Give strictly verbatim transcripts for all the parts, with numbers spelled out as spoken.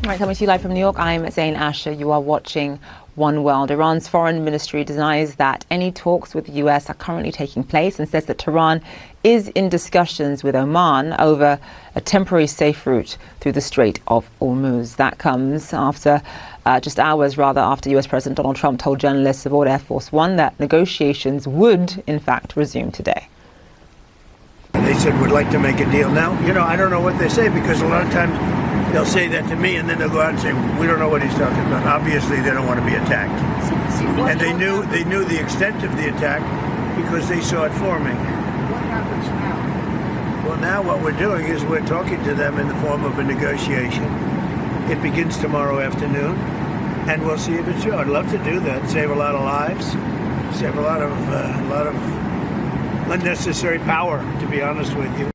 Right, coming to you live from New York, I'm Zain Asher. You are watching One World. Iran's foreign ministry denies that any talks with the U S are currently taking place and says that Tehran is in discussions with Oman over a temporary safe route through the Strait of Hormuz. That comes after, uh, just hours rather, after U S President Donald Trump told journalists aboard Air Force One that negotiations would, in fact, resume today. They said, we'd like to make a deal. Now, you know, I don't know what they say, because a lot of times they'll say that to me and then they'll go out and say, we don't know what he's talking about. Obviously, they don't want to be attacked. And they knew they knew the extent of the attack because they saw it forming. What happens now? Well, now what we're doing is we're talking to them in the form of a negotiation. It begins tomorrow afternoon, and we'll see if it's true. I'd love to do that, save a lot of lives, save a lot of uh, a lot of unnecessary power, to be honest with you.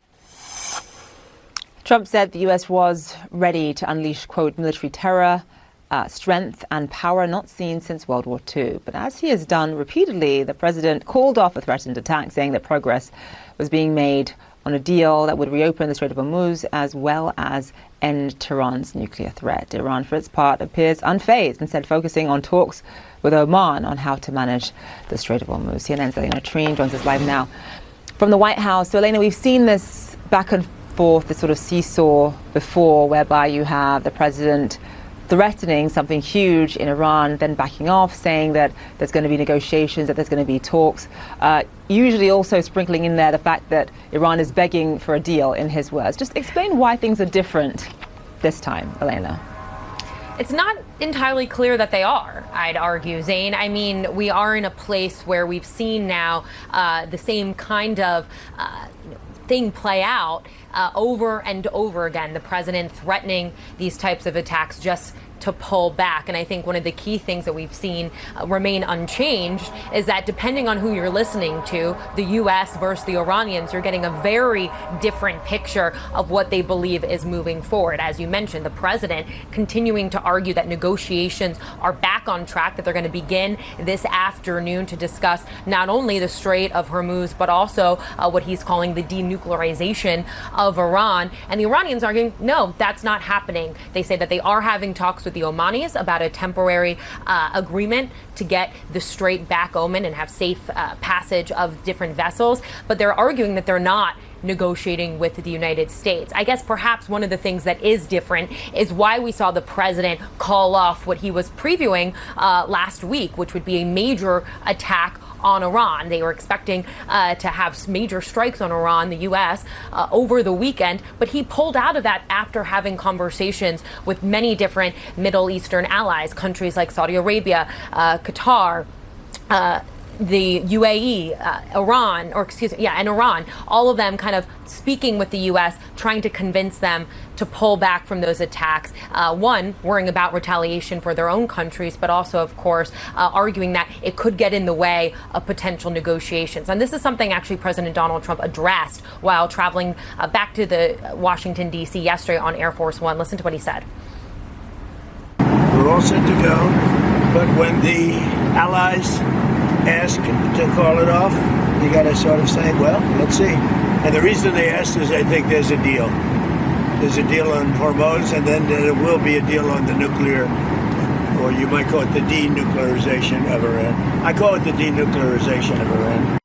Trump said the U S was ready to unleash, quote, military terror, uh, strength and power not seen since World War Two. But as he has done repeatedly, the president called off a threatened attack, saying that progress was being made on a deal that would reopen the Strait of Hormuz as well as end Tehran's nuclear threat. Iran, for its part, appears unfazed, instead focusing on talks with Oman on how to manage the Strait of Hormuz. C N N's Elena Treen joins us live now from the White House. So, Elena, we've seen this back and forth, this sort of seesaw before, whereby you have the president threatening something huge in Iran, then backing off, saying that there's going to be negotiations, that there's going to be talks, uh, usually also sprinkling in there the fact that Iran is begging for a deal, in his words. Just explain why things are different this time, Elena. It's not entirely clear that they are, I'd argue, Zain. I mean, we are in a place where we've seen now uh, the same kind of uh, thing play out uh, over and over again. The president threatening these types of attacks just to pull back. And I think one of the key things that we've seen uh, remain unchanged is that depending on who you're listening to, the U S versus the Iranians, you're getting a very different picture of what they believe is moving forward. As you mentioned, the president continuing to argue that negotiations are back on track, that they're going to begin this afternoon to discuss not only the Strait of Hormuz, but also uh, what he's calling the denuclearization of Iran. And the Iranians arguing, no, that's not happening. They say that they are having talks with the Omanis about a temporary uh, agreement to get the strait back open and have safe uh, passage of different vessels. But they're arguing that they're not negotiating with the United States. I guess perhaps one of the things that is different is why we saw the president call off what he was previewing uh, last week, which would be a major attack on Iran. They were expecting uh, to have major strikes on Iran, the U S, uh, over the weekend, but he pulled out of that after having conversations with many different Middle Eastern allies, countries like Saudi Arabia, uh, Qatar, uh, the U A E, uh, Iran, or excuse me, yeah, and Iran, all of them kind of speaking with the U S, trying to convince them to pull back from those attacks. Uh, one, worrying about retaliation for their own countries, but also, of course, uh, arguing that it could get in the way of potential negotiations. And this is something actually President Donald Trump addressed while traveling uh, back to the Washington, D C yesterday on Air Force One. Listen to what he said. We're all set to go, but when the allies ask to call it off, you got to sort of say, well, let's see. And the reason they asked is I think there's a deal. There's a deal on Hormuz, and then there will be a deal on the nuclear, or you might call it the denuclearization of Iran. I call it the denuclearization of Iran.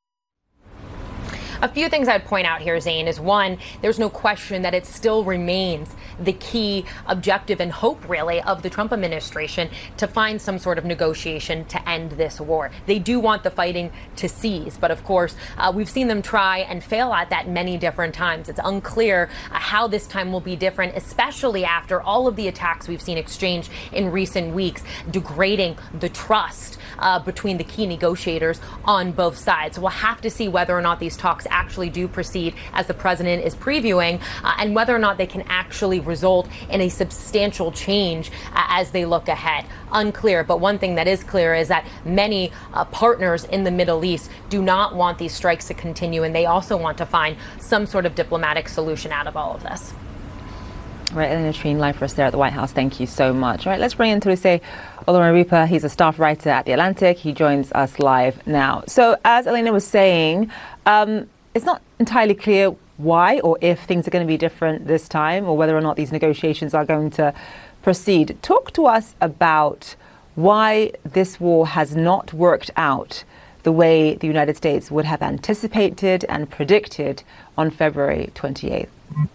A few things I'd point out here, Zain, is one, there's no question that it still remains the key objective and hope, really, of the Trump administration to find some sort of negotiation to end this war. They do want the fighting to cease, but of course, uh, we've seen them try and fail at that many different times. It's unclear uh, how this time will be different, especially after all of the attacks we've seen exchanged in recent weeks, degrading the trust uh, between the key negotiators on both sides. So we'll have to see whether or not these talks actually do proceed as the president is previewing, uh, and whether or not they can actually result in a substantial change uh, as they look ahead. Unclear, but one thing that is clear is that many uh, partners in the Middle East do not want these strikes to continue, and they also want to find some sort of diplomatic solution out of all of this. Right, Elena Treen, live for us there at the White House. Thank you so much. All right, let's bring in Tuluse Olorunnipa. He's a staff writer at The Atlantic. He joins us live now. So, as Elena was saying, um, it's not entirely clear why or if things are going to be different this time, or whether or not these negotiations are going to proceed. Talk to us about why this war has not worked out the way the United States would have anticipated and predicted on February twenty-eighth.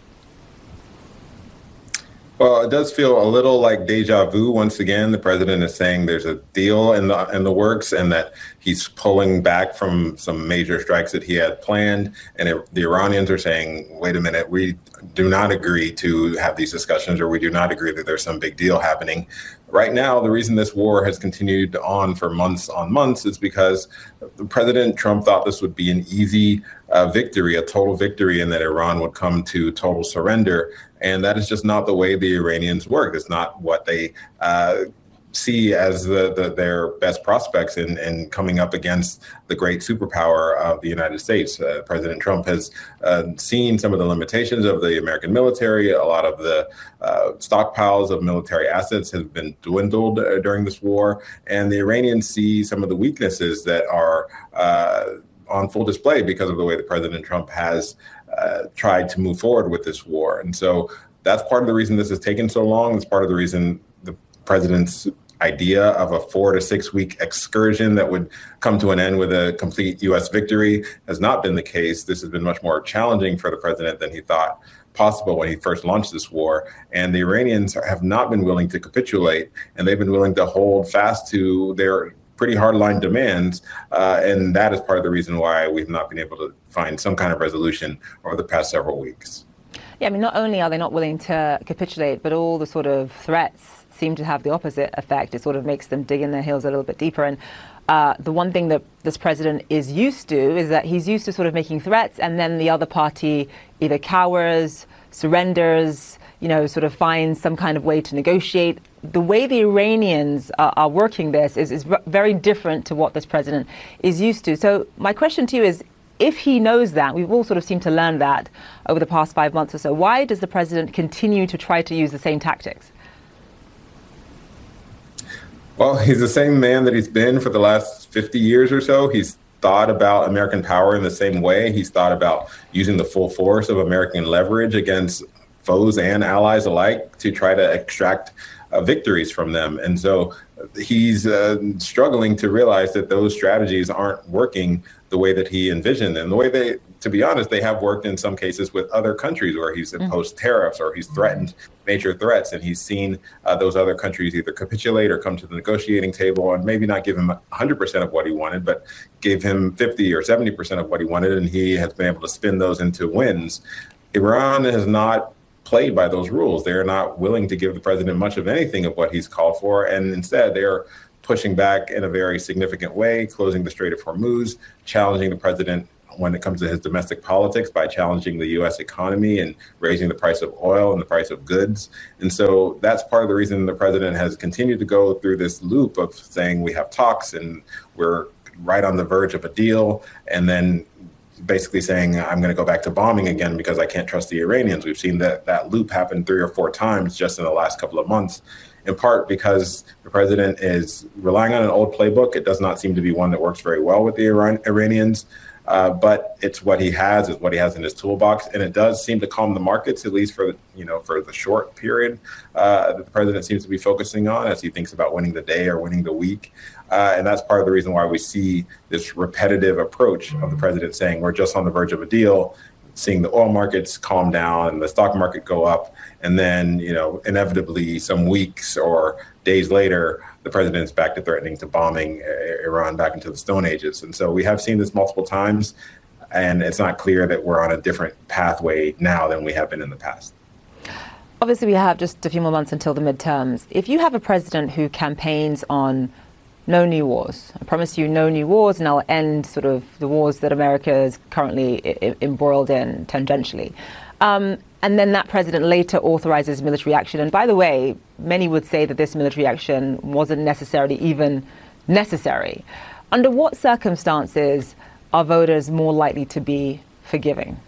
Well, it does feel a little like deja vu. Once again, the president is saying there's a deal in the in the works and that he's pulling back from some major strikes that he had planned. And it, the Iranians are saying, wait a minute, we do not agree to have these discussions, or we do not agree that there's some big deal happening. Right now, the reason this war has continued on for months on months is because President Trump thought this would be an easy uh, victory, a total victory, and that Iran would come to total surrender. And that is just not the way the Iranians work. It's not what they uh, see as the, the, their best prospects in, in coming up against the great superpower of the United States. Uh, President Trump has uh, seen some of the limitations of the American military. A lot of the uh, stockpiles of military assets have been dwindled uh, during this war. And the Iranians see some of the weaknesses that are uh, on full display because of the way that President Trump has uh, tried to move forward with this war. And so that's part of the reason this has taken so long. It's part of the reason the president's idea of a four to six week excursion that would come to an end with a complete U S victory has not been the case. This has been much more challenging for the president than he thought possible when he first launched this war. And the Iranians have not been willing to capitulate, and they've been willing to hold fast to their pretty hardline demands. Uh, and that is part of the reason why we've not been able to find some kind of resolution over the past several weeks. Yeah, I mean, not only are they not willing to capitulate, but all the sort of threats seem to have the opposite effect. It sort of makes them dig in their heels a little bit deeper. And uh, the one thing that this president is used to is that he's used to sort of making threats, and then the other party either cowers, surrenders, you know, sort of finds some kind of way to negotiate. The way the Iranians are, are working this is, is very different to what this president is used to. So my question to you is, if he knows that, we've all sort of seemed to learn that over the past five months or so, why does the president continue to try to use the same tactics? Well, he's the same man that he's been for the last fifty years or so. He's thought about American power in the same way. He's thought about using the full force of American leverage against foes and allies alike to try to extract uh, victories from them. And so he's uh, struggling to realize that those strategies aren't working the way that he envisioned. And the way they, to be honest, they have worked in some cases with other countries where he's imposed tariffs or he's threatened major threats. And he's seen uh, those other countries either capitulate or come to the negotiating table and maybe not give him one hundred percent of what he wanted, but gave him fifty or seventy percent of what he wanted. And he has been able to spin those into wins. Iran has not played by those rules. They're not willing to give the president much of anything of what he's called for. And instead, they're pushing back in a very significant way, closing the Strait of Hormuz, challenging the president when it comes to his domestic politics by challenging the U S economy and raising the price of oil and the price of goods. And so that's part of the reason the president has continued to go through this loop of saying we have talks and we're right on the verge of a deal, and then basically saying, I'm going to go back to bombing again because I can't trust the Iranians. We've seen that that loop happen three or four times just in the last couple of months, in part because the president is relying on an old playbook. It does not seem to be one that works very well with the Iran- Iranians, uh, but it's what he has, is what he has in his toolbox. And it does seem to calm the markets, at least for, you know, for the short period uh, that the president seems to be focusing on as he thinks about winning the day or winning the week. Uh, and that's part of the reason why we see this repetitive approach of the president saying we're just on the verge of a deal, seeing the oil markets calm down and the stock market go up. And then, you know, inevitably some weeks or days later, the president's back to threatening to bombing Iran back into the Stone Ages. And so we have seen this multiple times, and it's not clear that we're on a different pathway now than we have been in the past. Obviously, we have just a few more months until the midterms. If you have a president who campaigns on no new wars, I promise you no new wars, and I'll end sort of the wars that America is currently I- embroiled in tangentially. Um, and then that president later authorizes military action. And by the way, many would say that this military action wasn't necessarily even necessary. Under what circumstances are voters more likely to be forgiving?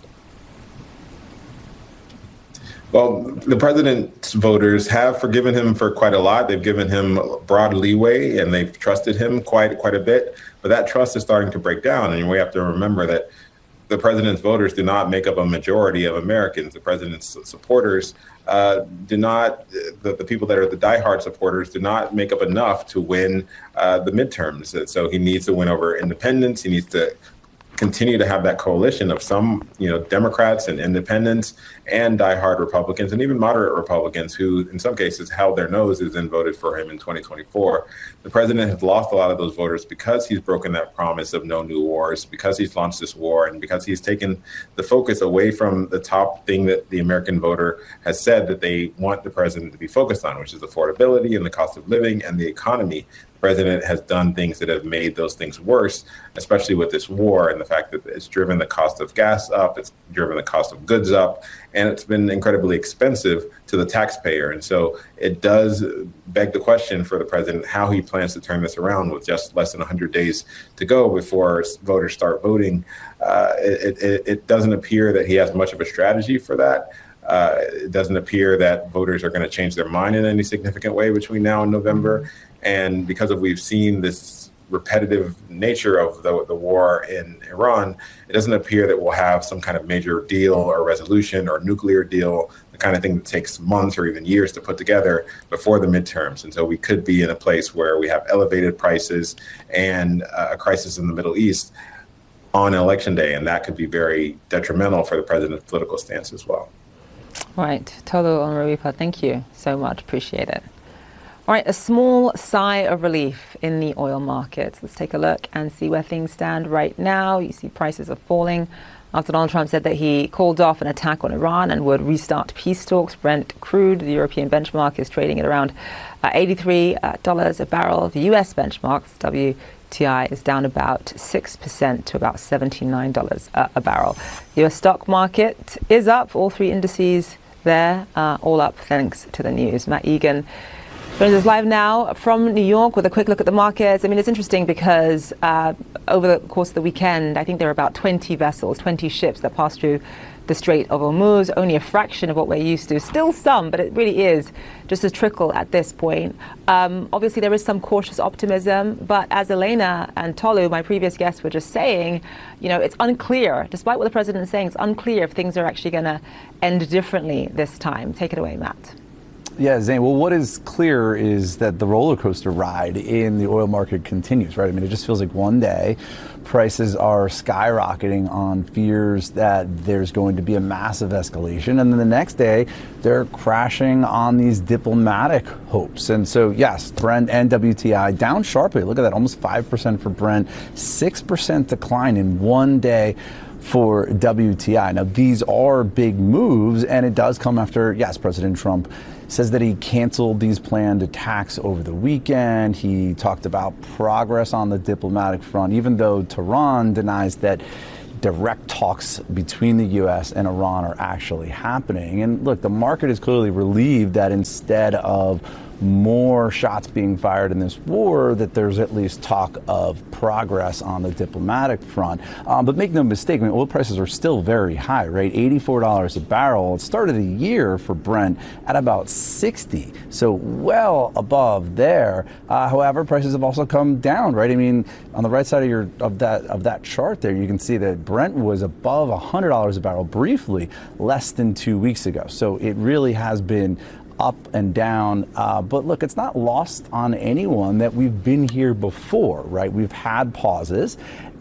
Well, the president's voters have forgiven him for quite a lot. They've given him broad leeway and they've trusted him quite quite a bit. But that trust is starting to break down. And we have to remember that the president's voters do not make up a majority of Americans. The president's supporters uh, do not, the, the people that are the diehard supporters do not make up enough to win uh, the midterms. So he needs to win over independents. He needs to continue to have that coalition of some, you know, Democrats and independents and diehard Republicans and even moderate Republicans who, in some cases, held their noses and voted for him in twenty twenty-four. The president has lost a lot of those voters because he's broken that promise of no new wars, because he's launched this war, and because he's taken the focus away from the top thing that the American voter has said that they want the president to be focused on, which is affordability and the cost of living and the economy. President has done things that have made those things worse, especially with this war and the fact that it's driven the cost of gas up, it's driven the cost of goods up, and it's been incredibly expensive to the taxpayer. And so it does beg the question for the president how he plans to turn this around with just less than one hundred days to go before voters start voting. Uh, it, it, it doesn't appear that he has much of a strategy for that. Uh, it doesn't appear that voters are going to change their mind in any significant way between now and November. And because of we've seen this repetitive nature of the, the war in Iran, it doesn't appear that we'll have some kind of major deal or resolution or nuclear deal, the kind of thing that takes months or even years to put together before the midterms. And so we could be in a place where we have elevated prices and uh, a crisis in the Middle East on election day. And that could be very detrimental for the president's political stance as well. Right. Tolu Olorunnipa, thank you so much. Appreciate it. All right, a small sigh of relief in the oil markets. Let's take a look and see where things stand right now. You see prices are falling after Donald Trump said that he called off an attack on Iran and would restart peace talks. Brent crude, the European benchmark, is trading at around uh, eighty-three dollars a barrel. The U S benchmark, W T I, is down about six percent to about seventy-nine dollars a, a barrel. The U S stock market is up. All three indices there, uh, all up thanks to the news. Matt Egan joins us live now from New York with a quick look at the markets. I mean, it's interesting because uh, over the course of the weekend, I think there are about twenty vessels, twenty ships that passed through the Strait of Hormuz, only a fraction of what we're used to. Still some, but it really is just a trickle at this point. Um, obviously, there is some cautious optimism, but as Elena and Tolu, my previous guests, were just saying, you know, it's unclear, despite what the president is saying, it's unclear if things are actually going to end differently this time. Take it away, Matt. Yeah, Zane, well, what is clear is that the roller coaster ride in the oil market continues, right? I mean, it just feels like one day prices are skyrocketing on fears that there's going to be a massive escalation. And then the next day, they're crashing on these diplomatic hopes. And so, yes, Brent and W T I down sharply. Look at that, almost five percent for Brent, six percent decline in one day for W T I. Now, these are big moves, and it does come after, yes, President Trump says that he canceled these planned attacks over the weekend. He talked about progress on the diplomatic front, even though Tehran denies that direct talks between the U S and Iran are actually happening. And look, the market is clearly relieved that instead of more shots being fired in this war, that there's at least talk of progress on the diplomatic front. Um, but make no mistake, I mean, oil prices are still very high, right? eighty-four dollars a barrel. It started the year for Brent at about sixty, so well above there. Uh, however, prices have also come down, right? I mean, on the right side of your of that of that chart there, you can see that Brent was above one hundred dollars a barrel briefly less than two weeks ago. So it really has been up and down. Uh, but look, it's not lost on anyone that we've been here before, right? We've had pauses,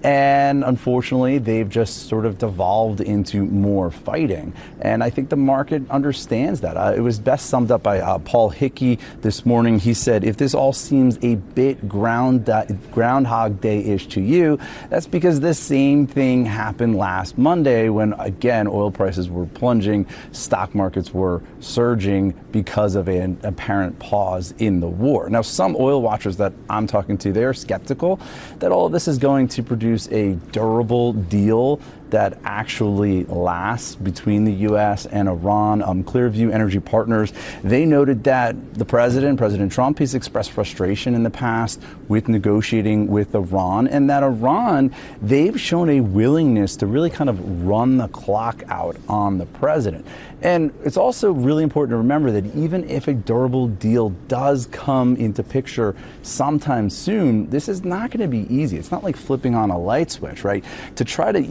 and unfortunately, they've just sort of devolved into more fighting. And I think the market understands that. Uh, it was best summed up by uh, Paul Hickey this morning. He said, if this all seems a bit ground, uh, Groundhog Day-ish to you, that's because the same thing happened last Monday when, again, oil prices were plunging, stock markets were surging because of an apparent pause in the war. Now, some oil watchers that I'm talking to, they're skeptical that all of this is going to produce a durable deal that actually lasts between the U S and Iran. Um, Clearview Energy Partners, they noted that the president, President Trump, he's expressed frustration in the past with negotiating with Iran, and that Iran, they've shown a willingness to really kind of run the clock out on the president. And it's also really important to remember that even if a durable deal does come into picture sometime soon, this is not going to be easy. It's not like flipping on a light switch, right? To try to ease this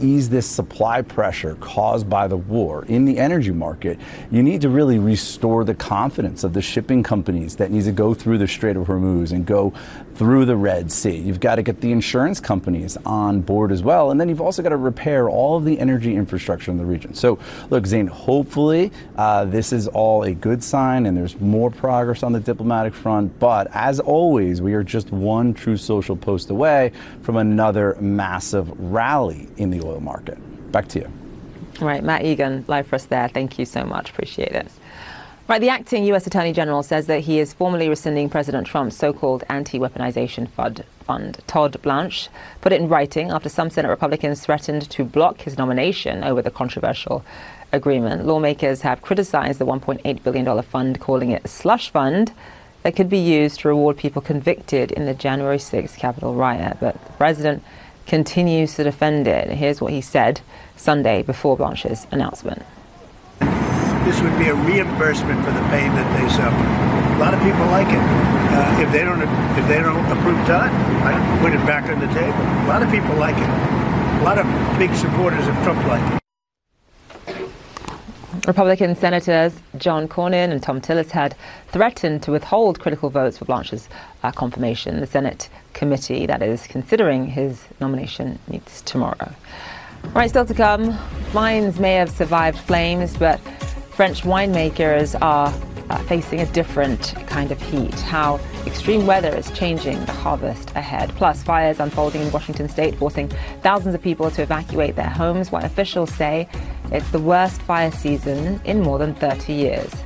supply pressure caused by the war in the energy market, you need to really restore the confidence of the shipping companies that need to go through the Strait of Hormuz and go through the Red Sea. You've got to get the insurance companies on board as well. And then you've also got to repair all of the energy infrastructure in the region. So look, Zain, hopefully uh, this is all a good sign and there's more progress on the diplomatic front. But as always, we are just one Truth Social post away from another massive rally in the oil market. Back to you. All right, Matt Egan, live for us there. Thank you so much. Appreciate it. Right, the acting U S Attorney General says that he is formally rescinding President Trump's so-called anti-weaponization fund. Todd Blanche put it in writing after some Senate Republicans threatened to block his nomination over the controversial agreement. Lawmakers have criticized the one point eight billion dollars fund, calling it a slush fund that could be used to reward people convicted in the January sixth Capitol riot. But the president continues to defend it. Here's what he said Sunday before Blanche's announcement. This would be a reimbursement for the pain that they suffer. A lot of people like it. Uh, if they don't, if they don't approve Todd, I put it back on the table. A lot of people like it. A lot of big supporters of Trump like it. Republican Senators John Cornyn and Thom Tillis had threatened to withhold critical votes for Blanche's uh, confirmation. The Senate committee that is considering his nomination meets tomorrow. All right, still to come. Vines may have survived flames, but French winemakers are uh, facing a different kind of heat. How extreme weather is changing the harvest ahead. Plus, fires unfolding in Washington state, forcing thousands of people to evacuate their homes, while officials say it's the worst fire season in more than thirty years.